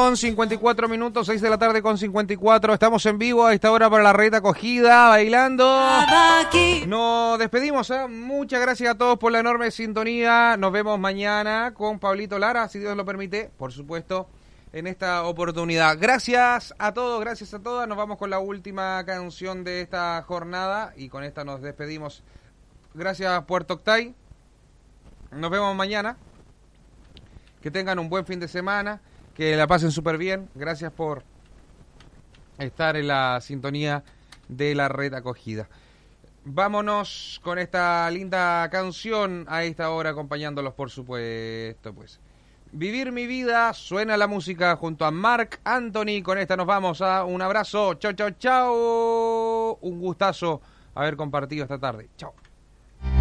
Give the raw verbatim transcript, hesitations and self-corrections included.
con cincuenta y cuatro minutos, seis de la tarde con cincuenta y cuatro. Estamos en vivo a esta hora para la reta acogida, bailando. Nos despedimos, ¿eh? Muchas gracias a todos por la enorme sintonía. Nos vemos mañana con Pablito Lara, si Dios lo permite, por supuesto, en esta oportunidad. Gracias a todos, gracias a todas. Nos vamos con la última canción de esta jornada y con esta nos despedimos. Gracias, Puerto Octay. Nos vemos mañana. Que tengan un buen fin de semana, que la pasen súper bien. Gracias por estar en la sintonía de la red acogida. Vámonos con esta linda canción a esta hora, acompañándolos, por supuesto, pues. Vivir mi vida, suena la música junto a Marc Anthony. Con esta nos vamos a un abrazo. Chau, chau, chau. Un gustazo haber compartido esta tarde. Chau.